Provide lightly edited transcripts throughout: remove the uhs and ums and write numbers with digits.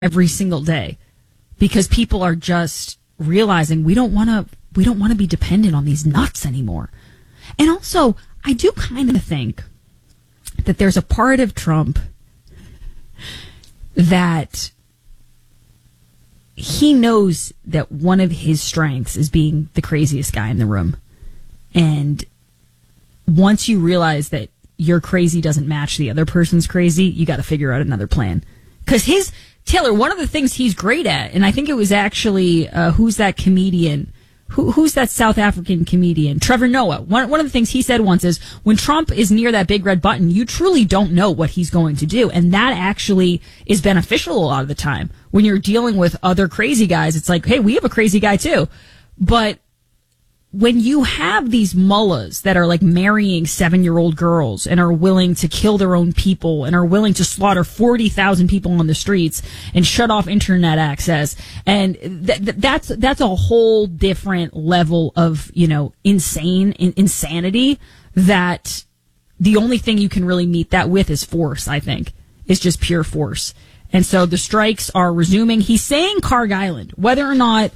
every single day because people are just realizing we don't want to be dependent on these nuts anymore. And also, I do kind of think that there's a part of Trump that he knows that one of his strengths is being the craziest guy in the room. And once you realize that your crazy doesn't match the other person's crazy, you got to figure out another plan. Because Taylor, one of the things he's great at, and I think it was actually, who's that comedian? Who's that South African comedian? Trevor Noah. One of the things he said once is, when Trump is near that big red button, you truly don't know what he's going to do. And that actually is beneficial a lot of the time. When you're dealing with other crazy guys, it's like, hey, we have a crazy guy too. But when you have these mullahs that are like marrying 7-year-old girls and are willing to kill their own people and are willing to slaughter 40,000 people on the streets and shut off internet access, and that's a whole different level of, insanity, that the only thing you can really meet that with is force, I think. It's just pure force. And so the strikes are resuming. He's saying Carg Island. Whether or not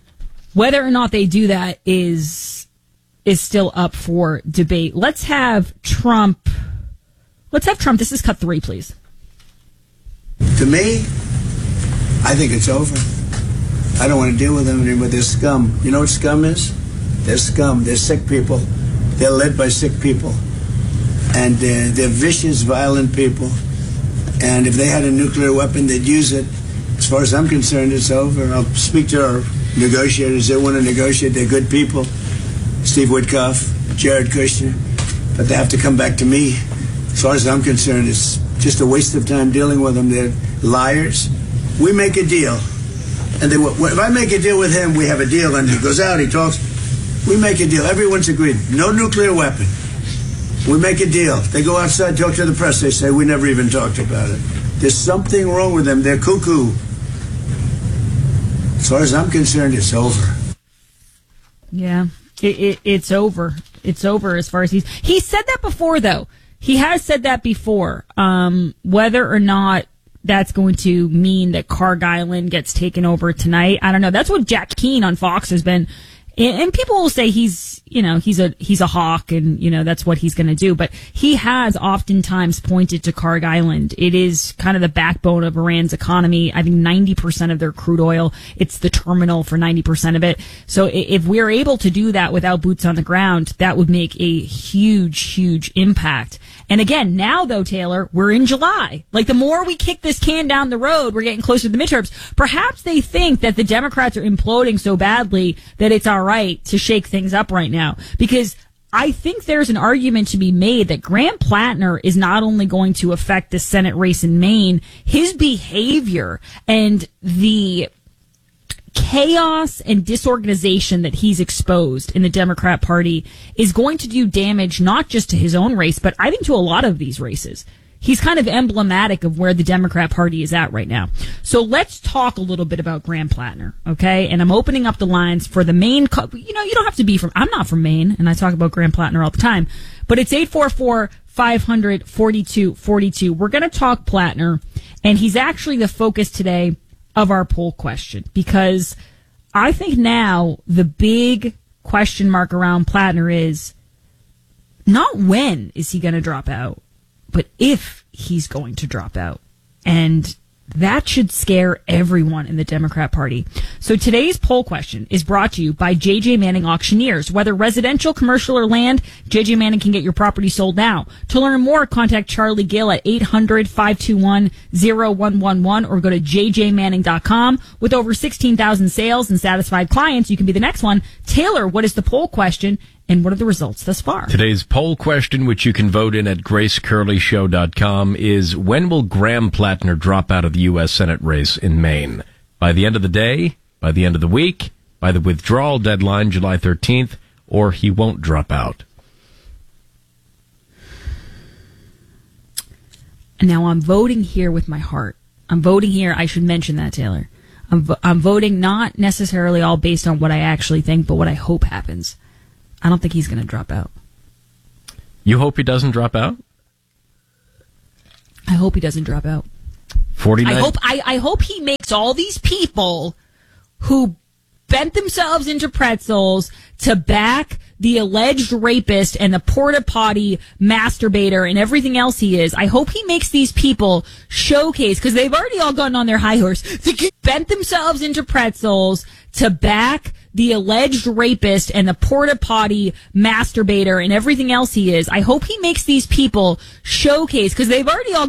they do that is still up for debate. Let's have Trump. This is cut 3, please. To me, I think it's over. I don't want to deal with them anymore. They're scum. You know what scum is? They're scum. They're sick people. They're led by sick people. And they're vicious, violent people. And if they had a nuclear weapon, they'd use it. As far as I'm concerned, it's over. I'll speak to our negotiators. They want to negotiate. They're good people. Steve Witkoff, Jared Kushner. But they have to come back to me. As far as I'm concerned, it's just a waste of time dealing with them. They're liars. We make a deal. And if I make a deal with him, we have a deal. And he goes out, he talks. We make a deal. Everyone's agreed. No nuclear weapon. We make a deal. They go outside, talk to the press. They say, we never even talked about it. There's something wrong with them. They're cuckoo. As far as I'm concerned, it's over. Yeah, it's over. It's over as far as he said that before, though. He has said that before. Whether or not that's going to mean that Carg Island gets taken over tonight, I don't know. That's what Jack Keane on Fox has been. And people will say he's a hawk and, that's what he's going to do. But he has oftentimes pointed to Carg Island. It is kind of the backbone of Iran's economy. I think 90% of their crude oil, it's the terminal for 90% of it. So if we're able to do that without boots on the ground, that would make a huge, huge impact. And again, now though, Taylor, we're in July. Like, the more we kick this can down the road, we're getting closer to the midterms. Perhaps they think that the Democrats are imploding so badly that it's all right to shake things up right now. Because I think there's an argument to be made that Graham Plattner is not only going to affect the Senate race in Maine, his behavior and the chaos and disorganization that he's exposed in the Democrat Party is going to do damage not just to his own race, but I think to a lot of these races. He's kind of emblematic of where the Democrat Party is at right now. So let's talk a little bit about Graham Plattner, okay? And I'm opening up the lines for the Maine. You don't have to be from, I'm not from Maine, and I talk about Graham Plattner all the time, but it's 844-500-4242. We're going to talk Plattner, and he's actually the focus today of our poll question, because I think now the big question mark around Plattner is not when is he going to drop out, but if he's going to drop out. And that should scare everyone in the Democrat Party. So today's poll question is brought to you by J.J. Manning Auctioneers. Whether residential, commercial, or land, J.J. Manning can get your property sold now. To learn more, contact Charlie Gill at 800-521-0111 or go to jjmanning.com. With over 16,000 sales and satisfied clients, you can be the next one. Taylor, what is the poll question? And what are the results thus far? Today's poll question, which you can vote in at gracecurleyshow.com, is when will Graham Plattner drop out of the U.S. Senate race in Maine? By the end of the day? By the end of the week? By the withdrawal deadline, July 13th? Or he won't drop out? Now, I'm voting here with my heart. I'm voting here. I should mention that, Taylor. I'm voting not necessarily all based on what I actually think, but what I hope happens. I don't think he's going to drop out. You hope he doesn't drop out? I hope he doesn't drop out. 49. I hope he makes all these people who bent themselves into pretzels to back the alleged rapist and the porta potty masturbator and everything else he is. I hope he makes these people showcase, because they've already all gotten on their high horse, bent themselves into pretzels to back the alleged rapist and the porta potty masturbator and everything else he is. I hope he makes these people showcase, because they've already all